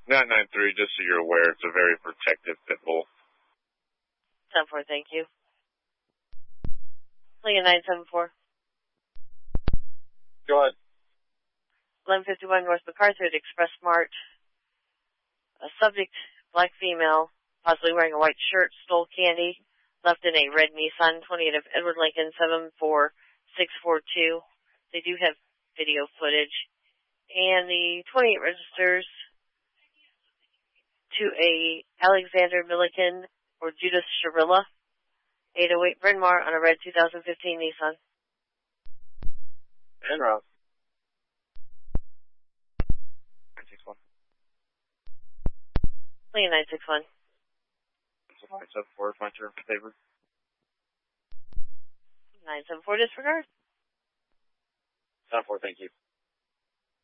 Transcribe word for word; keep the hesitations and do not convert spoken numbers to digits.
nine nine three, just so you're aware, it's a very protective pit bull. ten four, thank you. Lincoln nine seven four. Go ahead. eleven fifty-one North MacArthur at Express Mart. A subject, black female, possibly wearing a white shirt, stole candy, left in a red Nissan, twenty-eight of Edward Lincoln, seven four six four two. They do have video footage. And the twenty-eight registers to a Alexander Milliken or Judith Sharilla, eight oh eight Bryn Mawr on a red two thousand fifteen Nissan. And Rob. nine six one. Lincoln nine six one. nine seven four is my turn for favor. nine seven four disregard. nine four, thank you.